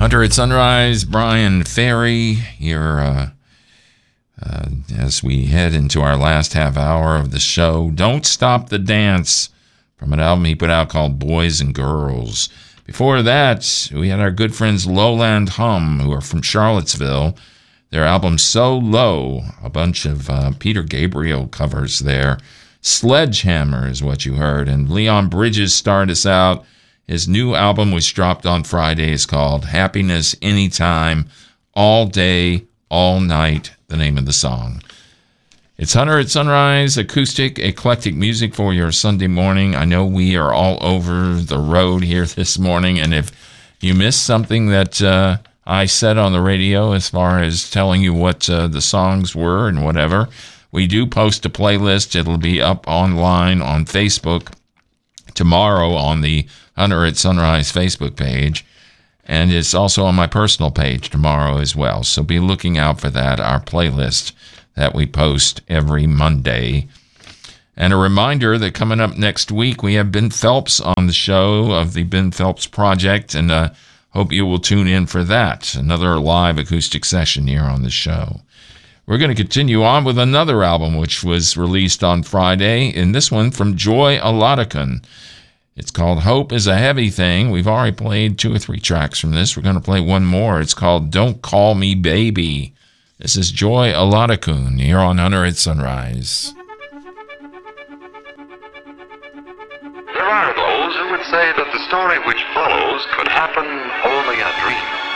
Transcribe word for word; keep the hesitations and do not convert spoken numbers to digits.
Hunter at Sunrise, Brian Ferry here uh, uh, as we head into our last half hour of the show. Don't Stop the Dance from an album he put out called Boys and Girls. Before that, we had our good friends Lowland Hum, who are from Charlottesville. Their album So Low, a bunch of uh, Peter Gabriel covers there. Sledgehammer is what you heard. And Leon Bridges started us out. His new album, which dropped on Friday, is called Happiness Anytime, All Day, All Night, the name of the song. It's Hunter at Sunrise, acoustic, eclectic music for your Sunday morning. I know we are all over the road here this morning, and if you missed something that uh, I said on the radio as far as telling you what uh, the songs were and whatever, we do post a playlist. It'll be up online on Facebook tomorrow on the Hunter at Sunrise Facebook page, and it's also on my personal page tomorrow as well. So be looking out for that, our playlist that we post every Monday. And a reminder that coming up next week, we have Ben Phelps on the show of the Ben Phelps Project, and uh, hope you will tune in for that. Another live acoustic session here on the show. We're going to continue on with another album which was released on Friday, and this one from Joy Olatakun. It's called Hope is a Heavy Thing. We've already played two or three tracks from this. We're going to play one more. It's called Don't Call Me Baby. This is Joy Olatakun here on Hunter at Sunrise. There are those who would say that the story which follows could happen only in a dream.